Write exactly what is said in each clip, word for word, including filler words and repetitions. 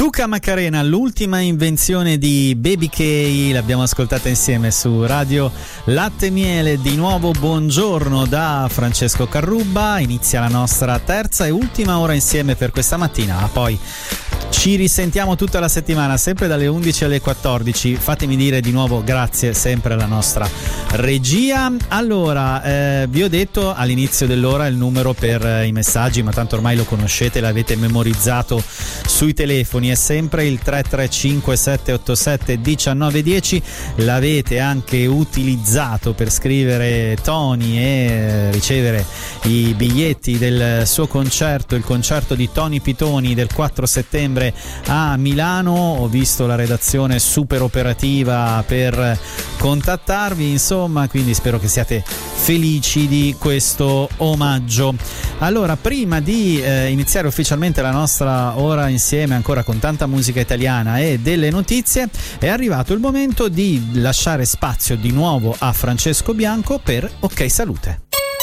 Zucca Macarena, l'ultima invenzione di Baby K, l'abbiamo ascoltata insieme su Radio Latte Miele. Di nuovo buongiorno da Francesco Carrubba, inizia la nostra terza e ultima ora insieme per questa mattina, ah, poi ci risentiamo tutta la settimana, sempre dalle undici alle quattordici. Fatemi dire di nuovo grazie sempre alla nostra regia. Allora, eh, vi ho detto all'inizio dell'ora il numero per eh, i messaggi, ma tanto ormai lo conoscete, l'avete memorizzato sui telefoni, è sempre il tre tre cinque sette otto sette uno nove uno zero. L'avete anche utilizzato per scrivere Tony e ricevere i biglietti del suo concerto, il concerto di Tony Pitoni del quattro settembre a Milano. Ho visto la redazione super operativa per contattarvi, insomma, quindi spero che siate felici di questo omaggio. Allora, prima di eh, iniziare ufficialmente la nostra ora insieme, ancora con tanta musica italiana e delle notizie, è arrivato il momento di lasciare spazio di nuovo a Francesco Bianco per Ok Salute.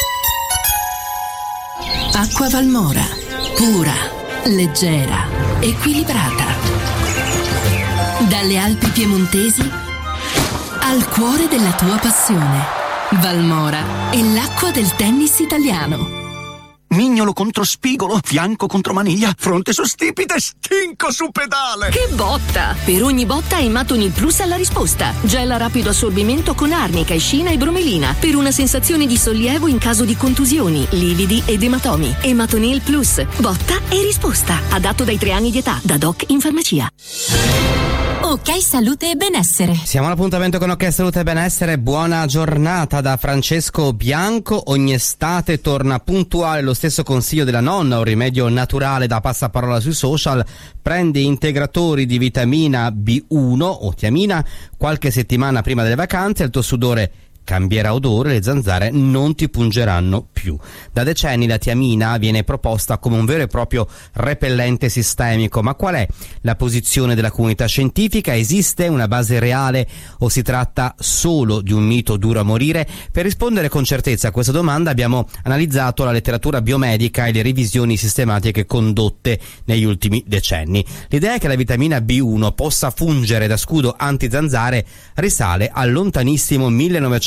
Acqua Valmora, pura, leggera, equilibrata. Dalle Alpi piemontesi al cuore della tua passione. Valmora è l'acqua del tennis italiano. Mignolo contro spigolo, fianco contro maniglia, fronte su stipite, stinco su pedale. Che botta! Per ogni botta Ematonil Plus ha la risposta. Gel a rapido assorbimento con arnica, escina e bromelina per una sensazione di sollievo in caso di contusioni, lividi ed ematomi. Ematonil Plus, botta e risposta. Adatto dai tre anni di età, da doc in farmacia. Ok Salute e Benessere. Siamo all'appuntamento con Ok Salute e Benessere. Buona giornata da Francesco Bianco. Ogni estate torna puntuale lo stesso consiglio della nonna, un rimedio naturale da passaparola sui social. Prendi integratori di vitamina B uno o tiamina qualche settimana prima delle vacanze, il tuo sudore cambierà odore, le zanzare non ti pungeranno più. Da decenni la tiamina viene proposta come un vero e proprio repellente sistemico, ma qual è la posizione della comunità scientifica? Esiste una base reale o si tratta solo di un mito duro a morire? Per rispondere con certezza a questa domanda abbiamo analizzato la letteratura biomedica e le revisioni sistematiche condotte negli ultimi decenni. L'idea che la vitamina B uno possa fungere da scudo anti-zanzare risale al lontanissimo millenovecentoquarantatré,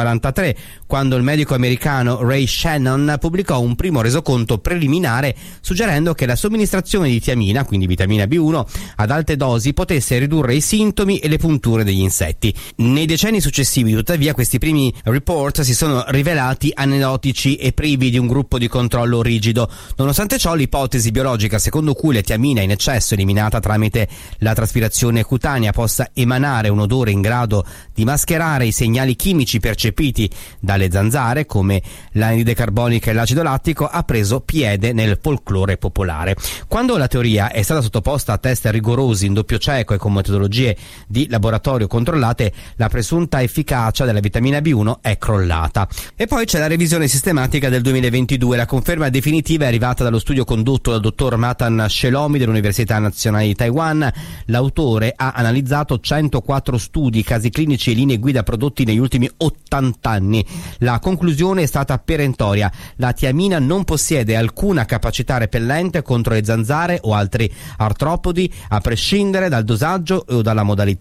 quando il medico americano Ray Shannon pubblicò un primo resoconto preliminare suggerendo che la somministrazione di tiamina, quindi vitamina B uno, ad alte dosi potesse ridurre i sintomi e le punture degli insetti. Nei decenni successivi, tuttavia, questi primi report si sono rivelati anedotici e privi di un gruppo di controllo rigido. Nonostante ciò, l'ipotesi biologica secondo cui la tiamina in eccesso eliminata tramite la traspirazione cutanea possa emanare un odore in grado di mascherare i segnali chimici percepiti dalle zanzare come l'anidride carbonica e l'acido lattico ha preso piede nel folklore popolare. Quando la teoria è stata sottoposta a test rigorosi in doppio cieco e con metodologie di laboratorio controllate, la presunta efficacia della vitamina B uno è crollata. E poi c'è la revisione sistematica del duemilaventidue. La conferma definitiva è arrivata dallo studio condotto dal dottor Matan Shelomi dell'Università Nazionale di Taiwan. L'autore ha analizzato centoquattro studi, casi clinici e linee guida prodotti negli ultimi ottanta anni. La conclusione è stata perentoria: la tiamina non possiede alcuna capacità repellente contro le zanzare o altri artropodi, a prescindere dal dosaggio o dalla modalità